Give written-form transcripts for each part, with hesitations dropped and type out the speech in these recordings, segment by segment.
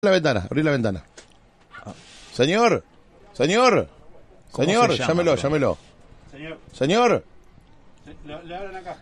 La ventana, abrí la ventana. Señor, llámelo. Señor. Le abren acá.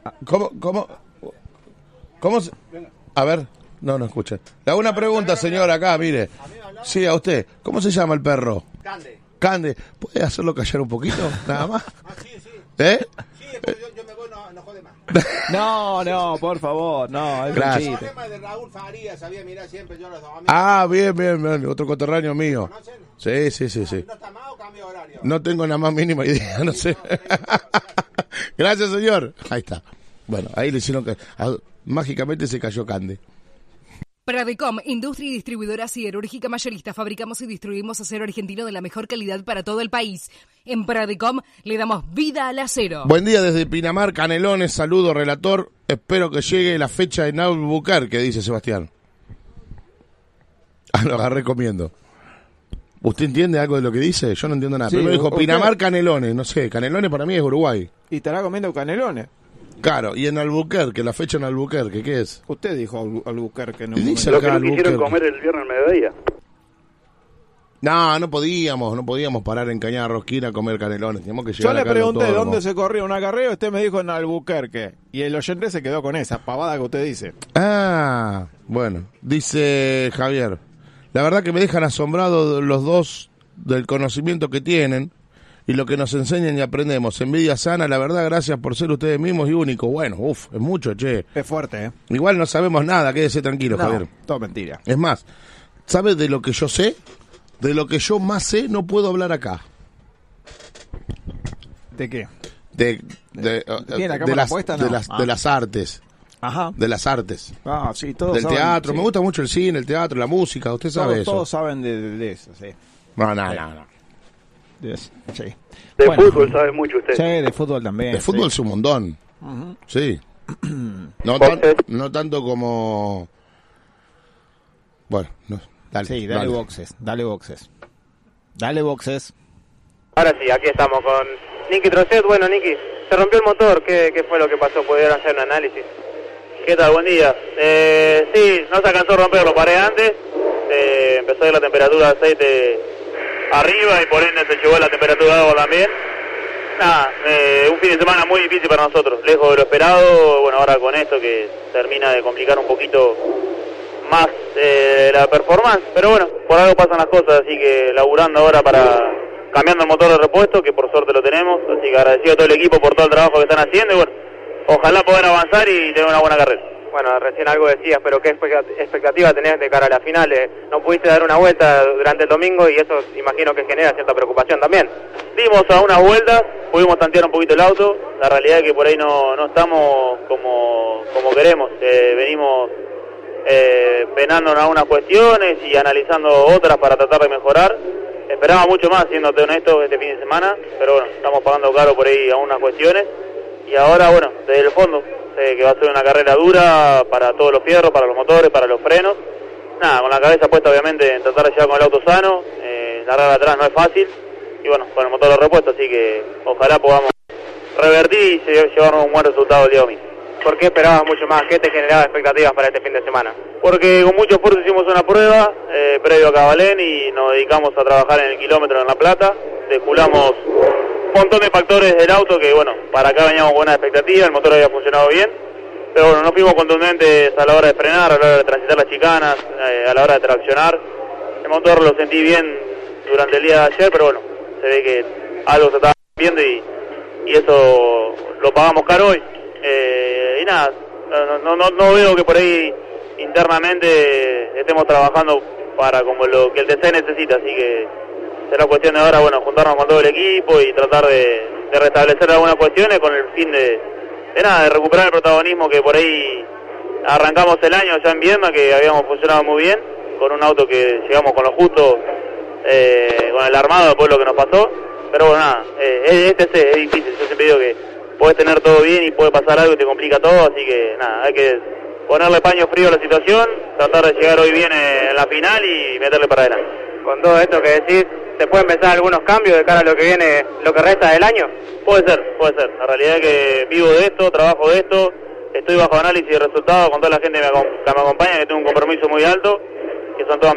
¿Cómo se...? A ver, no escucha. Le hago una pregunta, señor, acá, mire. Sí, a usted. ¿Cómo se llama el perro? Cande. ¿Puede hacerlo callar un poquito, nada más? Sí. ¿Eh? Sí, después yo me voy, no jode más. No, por favor, no, es Gracias. un El chiste. tema de Raúl Farías, sabía mirar siempre yo los amigos. Ah, bien, otro coterráneo mío. ¿Conocen? Sí. ¿No está más o cambio de horario? No tengo la más mínima idea, no sé. Gracias, señor. Ahí está. Bueno, ahí le hicieron que... mágicamente se cayó Cande. Pradecom, industria y distribuidora siderúrgica mayorista. Fabricamos y distribuimos acero argentino de la mejor calidad para todo el país. En Pradecom le damos vida al acero. Buen día desde Pinamar, Canelones, saludo, relator. Espero que llegue la fecha en Albuquerque, dice Sebastián. Lo agarré comiendo. ¿Usted entiende algo de lo que dice? Yo no entiendo nada. Sí, Primero dijo usted- Pinamar, Canelones. No sé, Canelones para mí es Uruguay. Y estará comiendo canelones. Claro, y en Albuquerque, la fecha en Albuquerque, ¿qué es? Usted dijo Albuquerque, ¿no? Y dice Lo que acá no quisieron Albuquerque. comer el viernes al mediodía. No podíamos parar en Cañada Rosquina a comer canelones. Teníamos que Yo llegar le acá al pregunté autódromo. dónde se corría un acarreo, usted me dijo en Albuquerque. Y el oyente se quedó con esa pavada que usted dice. Ah, bueno, dice Javier. La verdad que me dejan asombrados los dos del conocimiento que tienen y lo que nos enseñan y aprendemos. Envidia sana, la verdad, gracias por ser ustedes mismos y únicos. Bueno, es mucho, che. Es fuerte, ¿eh? Igual no sabemos nada, quédese tranquilo, Javier. todo mentira. Es más, ¿sabe de lo que yo sé? De lo que yo más sé, no puedo hablar acá. ¿De qué? De ¿Tiene la cámara puesta? No. de las artes. Ajá. De las artes. Ah, sí, todos Del saben. teatro. Sí. Me gusta mucho el cine, el teatro, la música. Usted sabe eso. Todos saben de eso, sí. No. Sí. De Bueno. fútbol sabe mucho usted. Sí, de fútbol también. De fútbol sí. es un montón. Ujú. Sí. No tanto como... Bueno, no. Dale. Sí, dale boxes. Ahora sí, aquí estamos con Nicky Trochet. Bueno, Nicky, se rompió el motor. ¿Qué fue lo que pasó? ¿Pudieron hacer un análisis? ¿Qué tal? Buen día. Sí, no se alcanzó a romper, lo paré antes. Empezó a ir la temperatura de aceite arriba y por ende se llevó la temperatura de agua también. Nada, un fin de semana muy difícil para nosotros, lejos de lo esperado. Bueno, ahora con esto que termina de complicar un poquito más la performance. Pero bueno, por algo pasan las cosas, así que laburando ahora para cambiando el motor de repuesto, que por suerte lo tenemos. Así que agradecido a todo el equipo por todo el trabajo que están haciendo y bueno, ojalá poder avanzar y tener una buena carrera. Bueno, recién algo decías, pero ¿qué expectativa tenés de cara a la final? No pudiste dar una vuelta durante el domingo y eso imagino que genera cierta preocupación también. Dimos a unas vueltas, pudimos tantear un poquito el auto. La realidad es que por ahí no estamos como queremos. Venimos penando en algunas cuestiones y analizando otras para tratar de mejorar. Esperaba mucho más, siéndote honesto, este fin de semana, pero bueno, estamos pagando caro por ahí algunas cuestiones. Y ahora, bueno, desde el fondo, sé que va a ser una carrera dura para todos los fierros, para los motores, para los frenos. Nada, con la cabeza puesta obviamente en tratar de llegar con el auto sano. Largar atrás no es fácil. Y bueno, con el motor de repuesto, así que ojalá podamos revertir y llevarnos un buen resultado el día domingo. ¿Por qué esperabas mucho más? ¿Qué te generaba expectativas para este fin de semana? Porque con mucho esfuerzo hicimos una prueba previo a Cabalén y nos dedicamos a trabajar en el kilómetro en La Plata. Desculamos un montón de factores del auto que, bueno, para acá veníamos con buena expectativa, el motor había funcionado bien. Pero bueno, no fuimos contundentes a la hora de frenar, a la hora de transitar las chicanas, a la hora de traccionar. El motor lo sentí bien durante el día de ayer, pero bueno, se ve que algo se estaba viendo y eso lo pagamos caro hoy. Y nada, no veo que por ahí internamente estemos trabajando para como lo que el TC necesita, así que será cuestión de ahora, bueno, juntarnos con todo el equipo y tratar de restablecer algunas cuestiones con el fin de recuperar el protagonismo que por ahí arrancamos el año ya en Viedma, que habíamos funcionado muy bien, con un auto que llegamos con lo justo, con el armado después de lo que nos pasó, pero bueno, nada, es difícil, yo siempre digo que podés tener todo bien y puede pasar algo y te complica todo, así que nada, hay que ponerle paño frío a la situación, tratar de llegar hoy bien en la final y meterle para adelante. Con todo esto que decís, ¿se pueden pensar algunos cambios de cara a lo que viene, lo que resta del año? Puede ser. La realidad es que vivo de esto, trabajo de esto, estoy bajo análisis de resultados con toda la gente que me acompaña, que tengo un compromiso muy alto que son todas